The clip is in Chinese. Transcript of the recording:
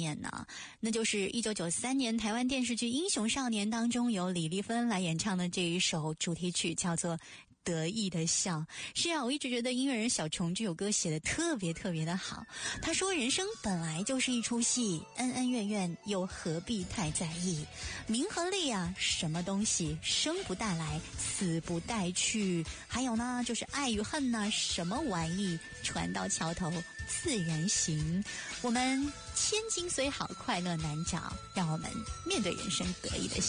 念呢？那就是1993年台湾电视剧《英雄少年》当中由李丽芬来演唱的这一首主题曲，叫做得意的笑。是啊，我一直觉得音乐人小虫这首歌写得特别特别的好。他说人生本来就是一出戏，恩恩怨怨又何必太在意，名和利啊什么东西，生不带来死不带去，还有呢就是爱与恨啊什么玩意，船到桥头自然行。我们千金虽好，快乐难找，让我们面对人生得意的笑。